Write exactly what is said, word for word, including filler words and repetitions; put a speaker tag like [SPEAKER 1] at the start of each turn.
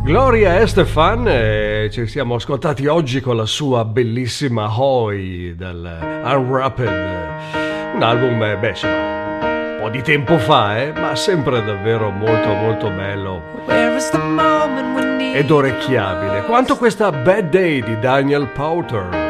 [SPEAKER 1] Gloria Estefan, eh, ci siamo ascoltati oggi con la sua bellissima Hoy dal Unwrapped, un album, eh, beh, insomma, un po' di tempo fa, eh, ma sempre davvero molto molto bello ed orecchiabile, quanto questa Bad Day di Daniel Powter.